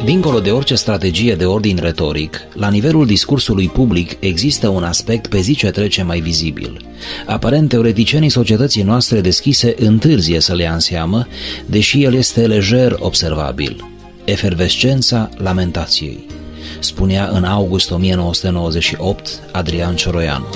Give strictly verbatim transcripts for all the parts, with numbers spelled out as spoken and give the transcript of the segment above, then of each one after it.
Dincolo de orice strategie de ordin retoric, la nivelul discursului public există un aspect pe zi ce trece mai vizibil. Aparent, teoreticienii societății noastre deschise întârzie să le ia în seamă, deși el este lejer observabil. Efervescența lamentației, spunea în august o mie nouă sute nouăzeci și opt Adrian Cioroianu.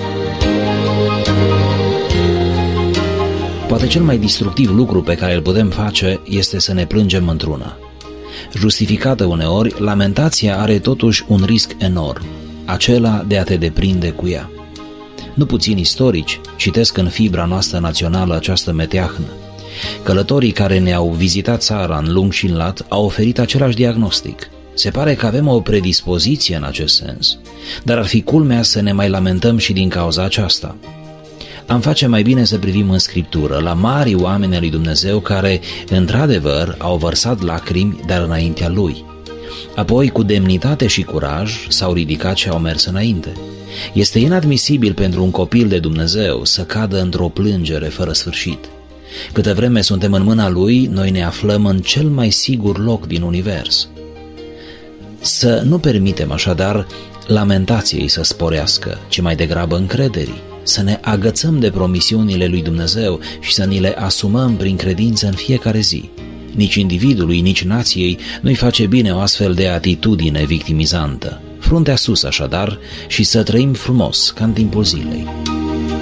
Poate cel mai destructiv lucru pe care îl putem face este să ne plângem într-una. Justificată uneori, lamentația are totuși un risc enorm, acela de a te deprinde cu ea. Nu puțini istorici citesc în fibra noastră națională această meteahnă. Călătorii care ne-au vizitat țara în lung și în lat au oferit același diagnostic. Se pare că avem o predispoziție în acest sens, dar ar fi culmea să ne mai lamentăm și din cauza aceasta. Am face mai bine să privim în Scriptură la mari oameni ai lui Dumnezeu care, într-adevăr, au vărsat lacrimi, dar înaintea Lui. Apoi, cu demnitate și curaj, s-au ridicat și au mers înainte. Este inadmisibil pentru un copil de Dumnezeu să cadă într-o plângere fără sfârșit. Câtă vreme suntem în mâna Lui, noi ne aflăm în cel mai sigur loc din univers. Să nu permitem așadar lamentației să sporească, ci mai degrabă încrederii. Să ne agățăm de promisiunile lui Dumnezeu și să ni le asumăm prin credință în fiecare zi. Nici individului, nici nației nu-i face bine o astfel de atitudine victimizantă. Fruntea sus așadar și să trăim frumos ca în timpul zilei.